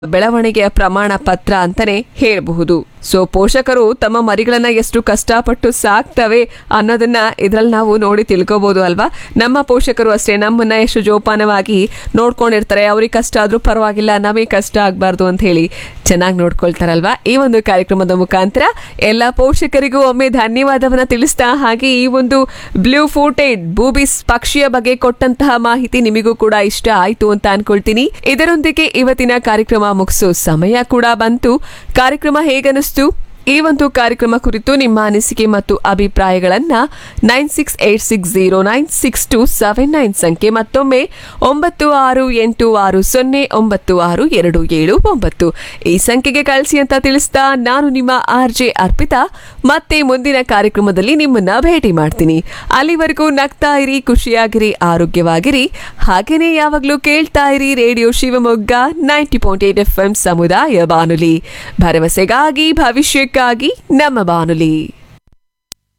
ಬೆಳವಣಿಗೆಯ ಪ್ರಮಾಣ ಪತ್ರ ಅಂತಾನೆ ಹೇಳಬಹುದು. ಸೊ ಪೋಷಕರು ತಮ್ಮ ಮರಿಗಳನ್ನ ಎಷ್ಟು ಕಷ್ಟಪಟ್ಟು ಸಾಕ್ತವೆ ಅನ್ನೋದನ್ನ ಇದ್ರಲ್ಲಿ ನಾವು ನೋಡಿ ತಿಳ್ಕೊಬಹುದು ಅಲ್ವಾ. ನಮ್ಮ ಪೋಷಕರು ಅಷ್ಟೇ ನಮ್ಮನ್ನ ಎಷ್ಟು ಜೋಪಾನವಾಗಿ ನೋಡ್ಕೊಂಡಿರ್ತಾರೆ. ಅವ್ರಿಗೆ ಕಷ್ಟ ಆದ್ರೂ ಪರವಾಗಿಲ್ಲ, ನಮಗೆ ಕಷ್ಟ ಆಗ್ಬಾರ್ದು ಅಂತ ಹೇಳಿ ಚೆನ್ನಾಗಿ ನೋಡ್ಕೊಳ್ತಾರಲ್ವಾ. ಈ ಒಂದು ಕಾರ್ಯಕ್ರಮದ ಮುಖಾಂತರ ಎಲ್ಲ ಪೋಷಕರಿಗೂ ಒಮ್ಮೆ ಧನ್ಯವಾದವನ್ನ ತಿಳಿಸ್ತಾ, ಹಾಗೆ ಈ ಒಂದು ಬ್ಲೂ ಫೂಟೆಡ್ ಬೂಬಿಸ್ ಪಕ್ಷಿಯ ಬಗ್ಗೆ ಕೊಟ್ಟಂತಹ ಮಾಹಿತಿ ನಿಮಗೂ ಕೂಡ ಇಷ್ಟ ಆಯ್ತು ಅಂತ ಅನ್ಕೊಳ್ತೀನಿ. ಇದರೊಂದಿಗೆ ಇವತ್ತಿನ ಕಾರ್ಯಕ್ರಮ ಮುಗಿಸೋ ಸಮಯ ಕೂಡ ಬಂತು. ಕಾರ್ಯಕ್ರಮ ಹೇಗನಿಸ್ತು? ಈ ಒಂದು ಕಾರ್ಯಕ್ರಮ ಕುರಿತು ನಿಮ್ಮ ಅನಿಸಿಕೆ ಮತ್ತು ಅಭಿಪ್ರಾಯಗಳನ್ನ 9686096279 ಸಂಖ್ಯೆ, ಮತ್ತೊಮ್ಮೆ 9686096279 ಈ ಸಂಖ್ಯೆಗೆ ಕಳಿಸಿ ಅಂತ ತಿಳಿಸ್ತಾ ನಾನು ನಿಮ್ಮ RJ ಅರ್ಪಿತಾ ಮತ್ತೆ ಮುಂದಿನ ಕಾರ್ಯಕ್ರಮದಲ್ಲಿ ನಿಮ್ಮನ್ನ ಭೇಟಿ ಮಾಡ್ತೀನಿ. ಅಲ್ಲಿವರೆಗೂ ನಗ್ತಾ ಇರಿ, ಖುಷಿಯಾಗಿರಿ, ಆರೋಗ್ಯವಾಗಿರಿ. ಹಾಗೇನೆ ಯಾವಾಗ್ಲೂ ಕೇಳ್ತಾ ಇರಿ ರೇಡಿಯೋ ಶಿವಮೊಗ್ಗ 90.8 FM ಸಮುದಾಯ ಬಾನುಲಿ, ಭರವಸೆಗಾಗಿ ಭವಿಷ್ಯಕ್ಕಾಗಿ ನಮ್ಮ ಬಾನುಲಿ.